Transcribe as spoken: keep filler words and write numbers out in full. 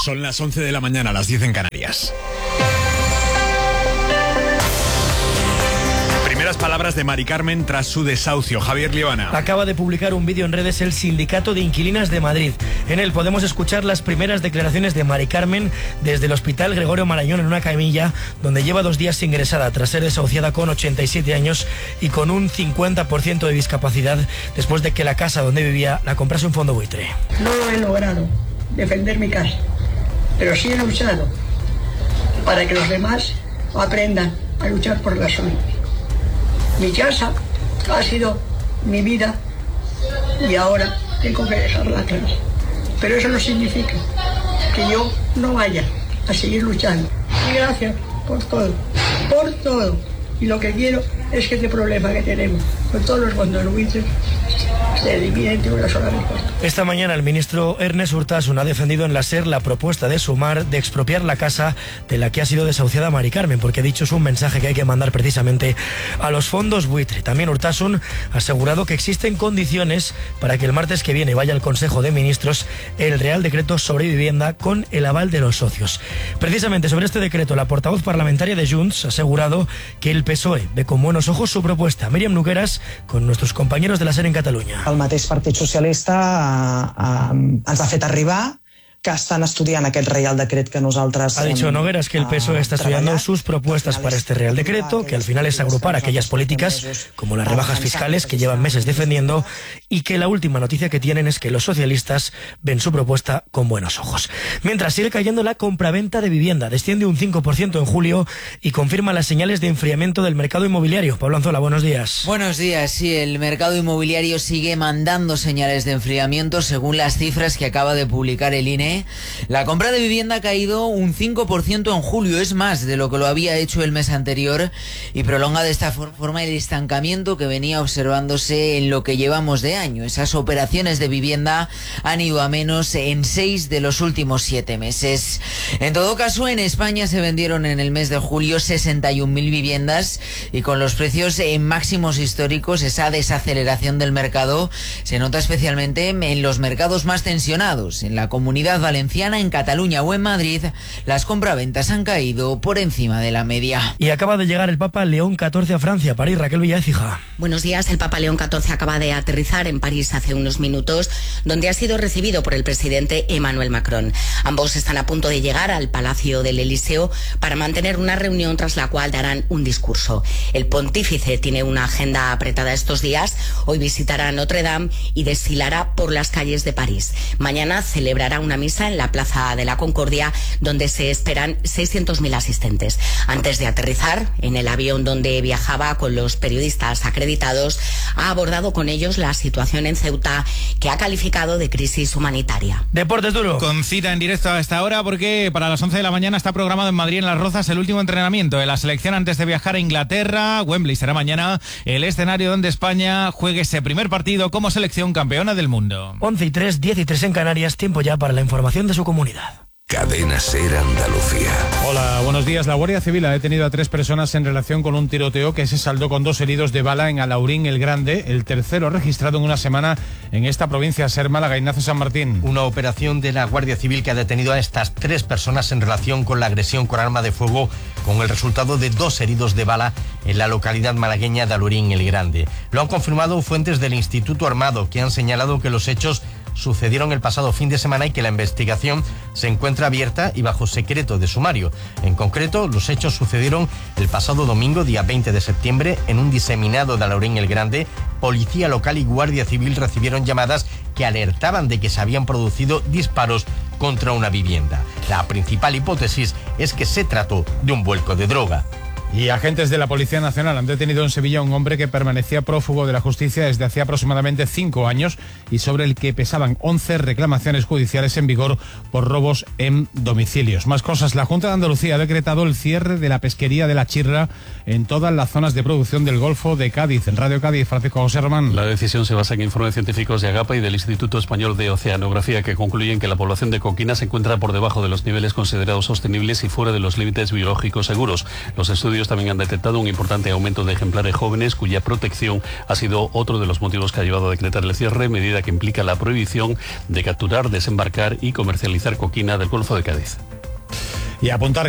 Son las once de la mañana, las diez en Canarias. Primeras palabras de Mari Carmen tras su desahucio. Javier Liebana. Acaba de publicar un vídeo en redes el Sindicato de Inquilinas de Madrid. En él podemos escuchar las primeras declaraciones de Mari Carmen desde el Hospital Gregorio Marañón en una camilla donde lleva dos días ingresada tras ser desahuciada con ochenta y siete años y con un cincuenta por ciento de discapacidad después de que la casa donde vivía la comprase un fondo buitre. No he logrado defender mi casa, pero sí he luchado para que los demás aprendan a luchar por la suya. Mi casa ha sido mi vida y ahora tengo que dejarla atrás. Pero eso no significa que yo no vaya a seguir luchando. Y gracias por todo, por todo. Y lo que quiero es que este problema que tenemos con todos los bondonuiches se elimine de una sola vez. Esta mañana el ministro Ernest Urtasun ha defendido en la SER la propuesta de Sumar de expropiar la casa de la que ha sido desahuciada Mari Carmen, porque ha dicho es un mensaje que hay que mandar precisamente a los fondos buitre. También Urtasun ha asegurado que existen condiciones para que el martes que viene vaya al Consejo de Ministros el Real Decreto sobre vivienda con el aval de los socios. Precisamente sobre este decreto, la portavoz parlamentaria de Junts ha asegurado que el P S O E ve con buenos ojos su propuesta. Míriam Nogueras, con nuestros compañeros de la SER en Cataluña. El mateix Partit Socialista eh, ens ha fet arribar que están estudiando aquel Real Decreto que nosotros... Ha dicho Nogueras que el P S O E está estudiando sus propuestas para este Real Decreto, que al final es agrupar aquellas políticas como las rebajas fiscales que llevan meses defendiendo, y que la última noticia que tienen es que los socialistas ven su propuesta con buenos ojos. Mientras sigue cayendo la compraventa de vivienda, desciende un cinco por ciento en julio y confirma las señales de enfriamiento del mercado inmobiliario. Pablo Anzola, buenos días. Buenos días, sí, el mercado inmobiliario sigue mandando señales de enfriamiento según las cifras que acaba de publicar el I N E. La compra de vivienda ha caído un cinco por ciento en julio, es más de lo que lo había hecho el mes anterior, y prolonga de esta forma el estancamiento que venía observándose en lo que llevamos de año. Esas operaciones de vivienda han ido a menos en seis de los últimos siete meses. En todo caso, en España se vendieron en el mes de julio sesenta y un mil viviendas, y con los precios en máximos históricos, esa desaceleración del mercado se nota especialmente en los mercados más tensionados. En la Comunidad Valenciana, en Cataluña o en Madrid, las compraventas han caído por encima de la media. Y acaba de llegar el Papa León catorce a Francia, París. Raquel Villaécija. Buenos días. El Papa León catorce acaba de aterrizar en París hace unos minutos, donde ha sido recibido por el presidente Emmanuel Macron. Ambos están a punto de llegar al Palacio del Elíseo para mantener una reunión tras la cual darán un discurso. El pontífice tiene una agenda apretada estos días. Hoy visitará Notre Dame y desfilará por las calles de París. Mañana celebrará una misa en la Plaza de la Concordia, donde se esperan seiscientos mil asistentes. Antes de aterrizar en el avión donde viajaba con los periodistas acreditados, ha abordado con ellos la situación en Ceuta, que ha calificado de crisis humanitaria. Deportes duro. Con cita en directo a esta hora, porque para las once de la mañana está programado en Madrid, en Las Rozas, el último entrenamiento de la selección antes de viajar a Inglaterra. Wembley será mañana el escenario donde España juegue ese primer partido como selección campeona del mundo. once y tres, diez y tres en Canarias, tiempo ya para la información de su comunidad. Cadena SER Andalucía. Hola, buenos días. La Guardia Civil ha detenido a tres personas en relación con un tiroteo que se saldó con dos heridos de bala en Alaurín el Grande, el tercero registrado en una semana en esta provincia. SER Málaga, Ignacio San Martín. Una operación de la Guardia Civil que ha detenido a estas tres personas en relación con la agresión con arma de fuego, con el resultado de dos heridos de bala en la localidad malagueña de Alaurín el Grande. Lo han confirmado fuentes del Instituto Armado, que han señalado que los hechos sucedieron el pasado fin de semana y que la investigación se encuentra abierta y bajo secreto de sumario. En concreto, los hechos sucedieron el pasado domingo, día veinte de septiembre, en un diseminado de Alaurín el Grande. Policía local y Guardia Civil recibieron llamadas que alertaban de que se habían producido disparos contra una vivienda. La principal hipótesis es que se trató de un vuelco de droga. Y agentes de la Policía Nacional han detenido en Sevilla a un hombre que permanecía prófugo de la justicia desde hace aproximadamente cinco años y sobre el que pesaban once reclamaciones judiciales en vigor por robos en domicilios. Más cosas. La Junta de Andalucía ha decretado el cierre de la pesquería de la Chirra en todas las zonas de producción del Golfo de Cádiz. En Radio Cádiz, Francisco José Román. La decisión se basa en informes científicos de AGAPA y del Instituto Español de Oceanografía, que concluyen que la población de coquina se encuentra por debajo de los niveles considerados sostenibles y fuera de los límites biológicos seguros. Los estudios estudios también han detectado un importante aumento de ejemplares jóvenes cuya protección ha sido otro de los motivos que ha llevado a decretar el cierre, medida que implica la prohibición de capturar, desembarcar y comercializar coquina del Golfo de Cádiz. Y apuntar